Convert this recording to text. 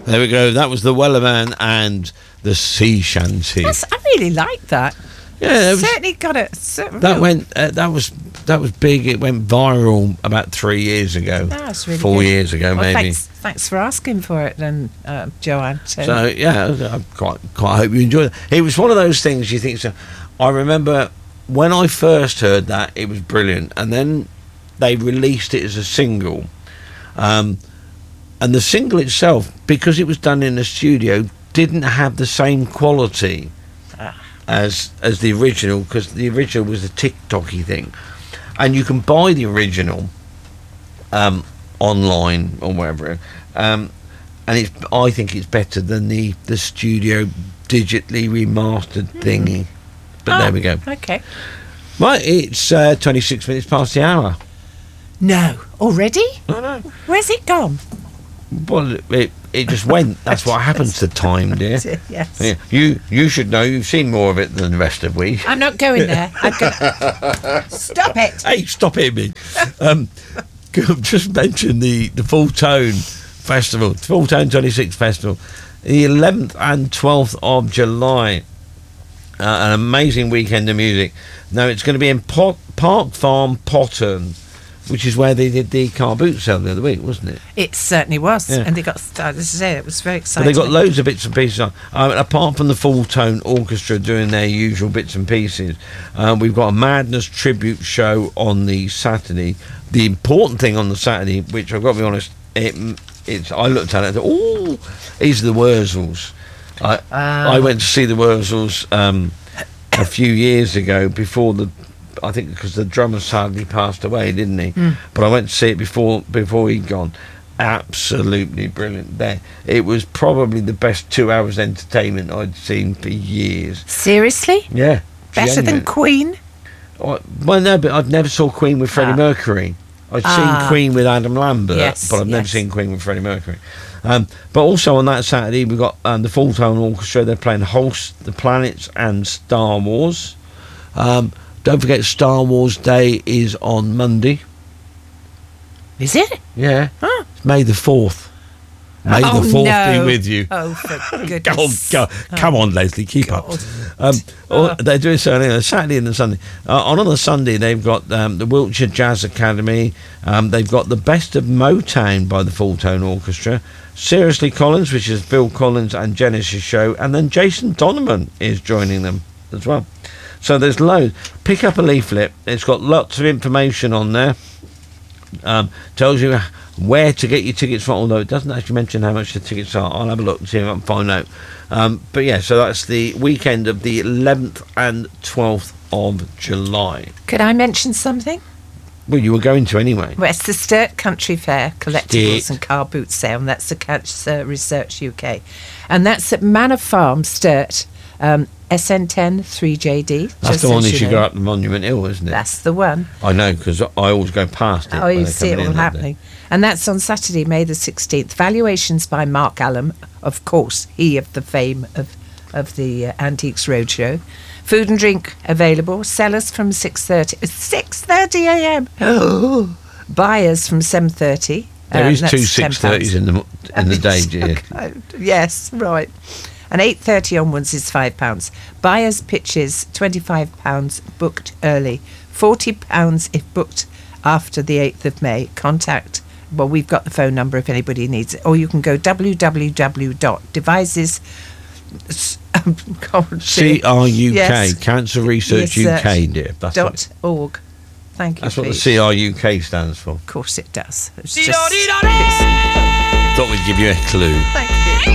There we go. That was the Wellerman and the Sea Shanty. I really like that. Yeah, certainly got it. That was big. It went viral about 3 years ago. That's really 4 good. years ago, Well, maybe. Thanks for asking for it, then, Joanne. So yeah, I quite hope you enjoyed it. It was one of those things you think. So, I remember when I first heard that, it was brilliant, and then they released it as a single, and the single itself, because it was done in a studio, didn't have the same quality as the original, because the original was a TikToky thing, and you can buy the original online or wherever, and I think it's better than the studio digitally remastered thingy. But there we go. Okay. Right, it's 26 minutes past the hour. No, already? I know. Where's it gone? Well, it just went. That's what happens to time, dear. Yes. Yeah, you should know. You've seen more of it than the rest of we. I'm not going there. Stop it. Hey, stop it, me. Just mention the Full Tone Festival, Full Tone 26 Festival, the 11th and 12th of July. An amazing weekend of music. Now, it's going to be in Park Farm, Potton, which is where they did the car boot sale the other week, wasn't it? It certainly was. Yeah. And they got, as I say, it was very But exciting. they got loads of bits and pieces on. Apart from the Full Tone Orchestra doing their usual bits and pieces, we've got a Madness tribute show on the Saturday. The important thing on the Saturday, which I've got to be honest, I looked at it and thought, oh, these are the Wurzels. I went to see the Wurzels a few years ago before I think because the drummer sadly passed away, didn't he? But I went to see it before he'd gone. Absolutely brilliant. There, it was probably the best 2 hours entertainment I'd seen for years. Seriously? Yeah, Better than Queen? Well, no, but I've never saw Queen with Freddie Mercury. I'd seen Queen with Adam Lambert, but I've never seen Queen with Freddie Mercury. But also on that Saturday, we've got the Full Tone Orchestra. They're playing Holst, The Planets and Star Wars. Don't forget, Star Wars Day is on Monday. Is it? Yeah. It's May the 4th. May the 4th be with you. Oh, for goodness. Come on, Leslie, keep up. They're doing so on Saturday and the Sunday. On the Sunday, they've got the Wiltshire Jazz Academy. They've got the Best of Motown by the Full Tone Orchestra. Seriously Collins, which is Bill Collins and Genesis show. And then Jason Donovan is joining them as well. So there's loads. Pick up a leaflet. It's got lots of information on there. Tells you where to get your tickets from, although it doesn't actually mention how much the tickets are. I'll have a look and see if I can find out. But yeah, so that's the weekend of the 11th and 12th of July. Could I mention something? Well, you were going to anyway. Well, it's the Sturt Country Fair Collectibles and Car Boot Sale, and that's the Cancer Research UK. And that's at Manor Farm, Sturt, SN10 3JD. That's the one that you go up the Monument Hill, isn't it? That's the one. I know, because I always go past it. Oh, you see it all happening. And that's on Saturday, May the 16th. Valuations by Mark Allen, of course, he of the fame of the Antiques Roadshow. Food and drink available. Sellers from 6:30 a.m. Oh, buyers from 7:30. There is two 6:30s in the day, dear. Yes, right. And 8:30 onwards is £5. Buyers' pitches, £25 booked early. £40 if booked after the 8th of May. Contact. Well, we've got the phone number if anybody needs it. Or you can go www.devices. CRUK, Cancer Research UK, dear. That's .org. Thank you. That's what the CRUK stands for. Of course it does. It's Thought we'd give you a clue. Thank you.